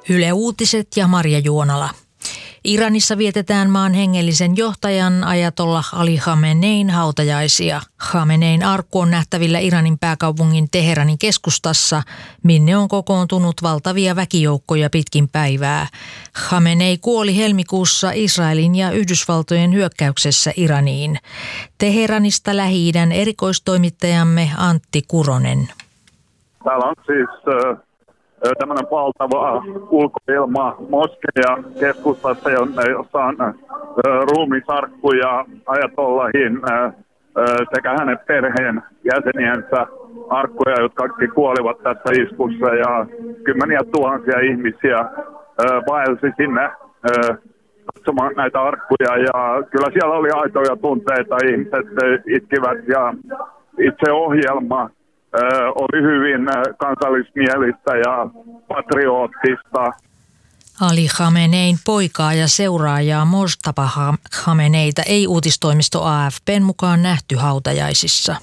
Yle Uutiset ja Marja Juonala. Iranissa vietetään maan hengellisen johtajan ajatollah Ali Khamenein hautajaisia. Khamenein arkku on nähtävillä Iranin pääkaupungin Teheranin keskustassa, minne on kokoontunut valtavia väkijoukkoja pitkin päivää. Khamenei kuoli helmikuussa Israelin ja Yhdysvaltojen hyökkäyksessä Iraniin. Teheranista Lähi-idän erikoistoimittajamme Antti Kuronen. Täällä on siis tämmöinen valtava ulkoilma moskeja keskustassa, jossa on ruumisarkku ja ajatollahin sekä hänen perheen jäseniensä arkkuja, jotka kaikki kuolivat tässä iskussa, ja kymmeniä tuhansia ihmisiä vaelsi sinne katsomaan näitä arkkuja, ja kyllä siellä oli aitoja tunteita, ihmiset itkivät, ja itse ohjelma oli hyvin kansallismielistä ja patriottista. Ali Khamenein poikaa ja seuraajaa Mojtaba Khameneita ei uutistoimisto AFP:n mukaan nähty hautajaisissa.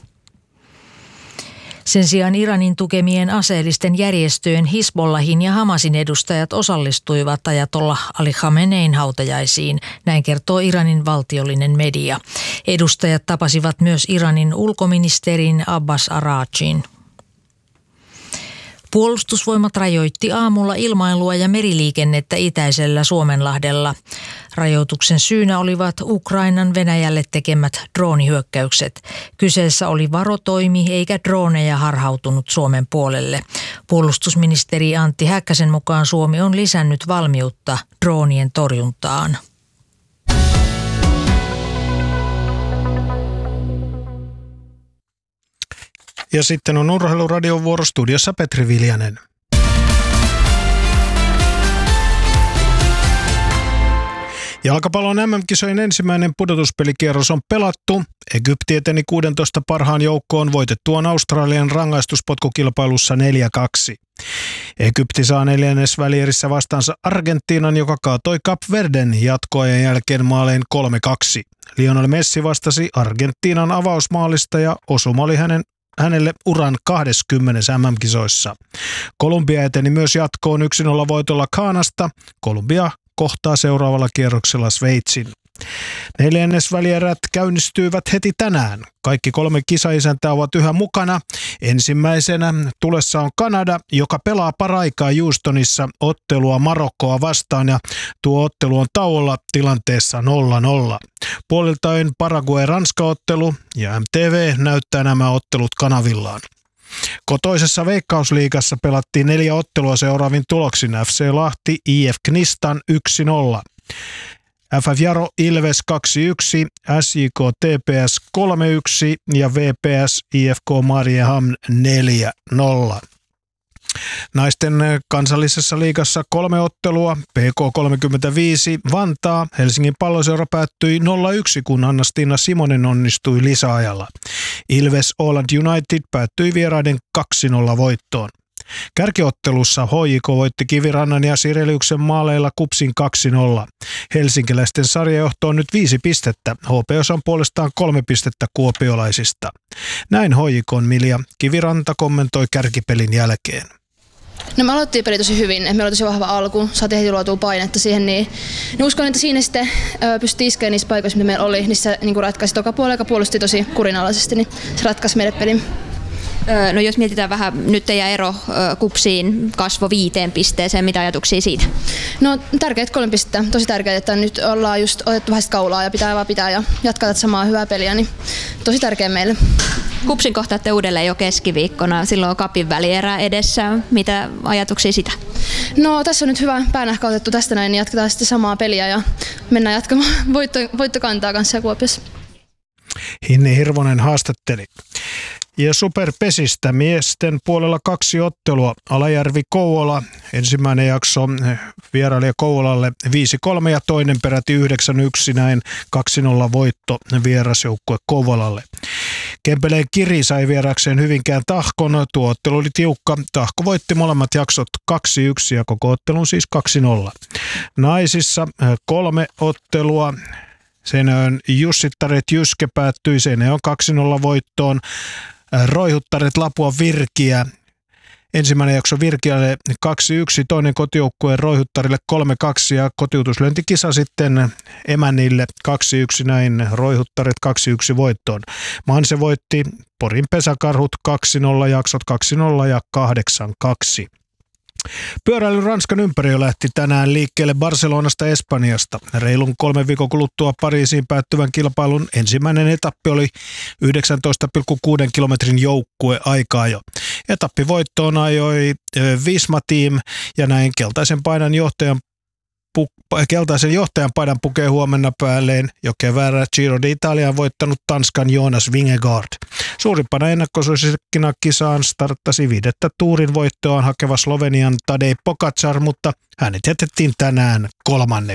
Sen sijaan Iranin tukemien aseellisten järjestöjen Hizbollahin ja Hamasin edustajat osallistuivat ajatollah Ali Khamenein hautajaisiin, näin kertoo Iranin valtiollinen media. Edustajat tapasivat myös Iranin ulkoministerin Abbas Araghchin. Puolustusvoimat rajoitti aamulla ilmailua ja meriliikennettä itäisellä Suomenlahdella. Rajoituksen syynä olivat Ukrainan Venäjälle tekemät droonihyökkäykset. Kyseessä oli varotoimi eikä drooneja harhautunut Suomen puolelle. Puolustusministeri Antti Häkkäsen mukaan Suomi on lisännyt valmiutta droonien torjuntaan. Ja sitten on Urheiluradion vuoro, studiossa Petri Viljanen. Jalkapallon MM-kisojen ensimmäinen pudotuspelikierros on pelattu. Egypti eteni 16 parhaan joukkoon voitettuaan Australian rangaistuspotkukilpailussa 4-2. Egypti saa neljännesvälierissä vastaansa Argentiinan, joka kaatoi Kap Verden jatkoajan jälkeen maalein 3-2. Lionel Messi vastasi Argentiinan avausmaalista ja osuma oli hänelle uran 20 MM-kisoissa. Kolumbia eteni myös jatkoon 1-0 voitolla Ghanasta. Kolumbia kohtaa seuraavalla kierroksella Sveitsin. Neljännesvälierät käynnistyivät heti tänään. Kaikki 3 kisaisäntää ovat yhä mukana. Ensimmäisenä tulessa on Kanada, joka pelaa paraikaa Houstonissa ottelua Marokkoa vastaan, ja tuo ottelu on tauolla tilanteessa 0-0. Puoliltain Paraguay-Ranska-ottelu, ja MTV näyttää nämä ottelut kanavillaan. Kotoisessa Veikkausliigassa pelattiin 4 ottelua seuraavin tuloksin. FC Lahti, IF Knistan 1-0. FF Jaro Ilves 2-1, SJK TPS 3-1 ja VPS IFK Mariehamn 4-0. Naisten kansallisessa liigassa 3 ottelua. PK 35 Vantaa. Helsingin Palloseura päättyi 0-1, kun Anna-Stina Simonen onnistui lisäajalla. Ilves Åland United päättyi vieraiden 2-0 voittoon. Kärkiottelussa HJK voitti Kivirannan ja Sireliuksen maaleilla KuPSin 2-0. Helsinkiläisten sarjajohto on nyt 5 pistettä. HPS on puolestaan 3 pistettä kuopiolaisista. Näin HJK:n Milja Kiviranta kommentoi kärkipelin jälkeen. No me aloittiin peli tosi hyvin, meillä oli tosi vahva alku, saatiin heti luotua painetta siihen, niin uskon, että siinä sitten pystyi iskeä niissä paikoissa, mitä meillä oli, niissä niin ratkaisi toka puolella, joka puolusti tosi kurinalaisesti, niin se ratkaisi meidän pelin. No jos mietitään vähän, nyt teidän ero KuPSiin kasvoi 5 pisteeseen, mitä ajatuksia siitä? No tärkeät 3 pistettä, tosi tärkeää, että nyt ollaan just otettu vähän kaulaa ja pitää vaan pitää ja jatkaa tätä samaa hyvää peliä, niin tosi tärkeä meille. KuPSin kohtaatte uudelleen jo keskiviikkona, silloin on Cupin välierä edessä, mitä ajatuksia sitä? No tässä on nyt hyvä päänähkä otettu tästä näin, niin jatketaan sitten samaa peliä ja mennään jatkamaan voittokantaa kanssa Kuopiossa. Hinni Hirvonen haastatteli. Ja Superpesistä miesten puolella 2 ottelua. Alajärvi Kouvola, ensimmäinen jakso vierailija Kouvolalle 5-3 ja toinen peräti 9-1, näin 2-0 voitto vierasjoukkue Kouvolalle. Kempeleen Kiri sai vierakseen Hyvinkään Tahkon. Tuo ottelu oli tiukka. Tahko voitti molemmat jaksot 2-1 ja koko ottelun siis 2-0. Naisissa 3 ottelua. Seinäjoen Jussittaret Jyske päättyi Seinäjoen 2-0 voittoon. Roihuttaret Lapua Virkiä Ensimmäinen jakso Virkialle 2-1, toinen kotijoukkueen Roihuttarille 3-2 ja kotiutuslyöntikisa sitten emännille 2-1, näin Roihuttarit 2-1 voittoon. Manse voitti Porin Pesäkarhut 2-0, jaksot 2-0 ja 8-2. Pyöräilyn Ranskan ympäri lähti tänään liikkeelle Barcelonasta Espanjasta. Reilun 3 viikon kuluttua Pariisiin päättyvän kilpailun ensimmäinen etappi oli 19,6 kilometrin joukkueaikaa jo. Etappivoittoon ajoi Visma Team ja näin keltaisen johtajan paidan pukee huomenna päälleen jo keväällä Giro d'Italiaan voittanut Tanskan Jonas Vingegaard. Suurimpana ennakkosuosikkina kisaan starttasi 5. tuurin voittoaan hakeva Slovenian Tadej Pogačar, mutta hänet jätettiin tänään 3.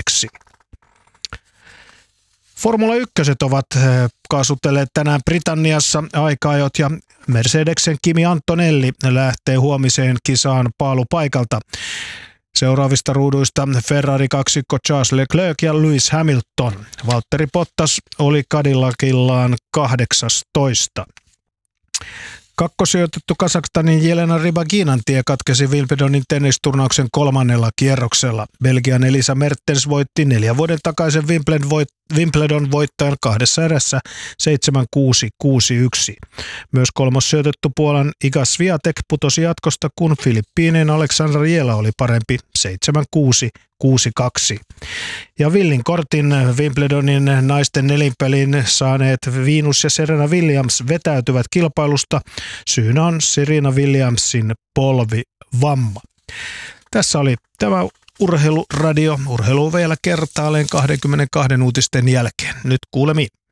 Formula 1 ovat kaasutelleet tänään Britanniassa aika-ajot ja Mercedeksen Kimi Antonelli lähtee huomiseen kisaan paalupaikalta. Seuraavista ruuduista Ferrari-kaksikko Charles Leclerc ja Lewis Hamilton. Valtteri Bottas oli Cadillacillaan 18. Kakkosijoitettu Kazakstanin Jelena Rybaginan tie katkesi Wimbledonin tennisturnauksen 3. kierroksella. Belgian Elisa Mertens voitti 4 vuoden takaisen Wimbledon voittajan 2 erässä 7-6-6-1. Myös kolmossijoitettu Puolan Iga Swiatek putosi jatkosta, kun Filippiinien Aleksandra Jela oli parempi 7-6-6-2. Ja Villin kortin Wimbledonin naisten nelinpelin saaneet Venus ja Serena Williams vetäytyvät kilpailusta. Syynä on Serena Williamsin polvivamma. Tässä oli tämä Urheiluradio. Urheilu vielä kertaalleen 22 uutisten jälkeen. Nyt kuulemiin.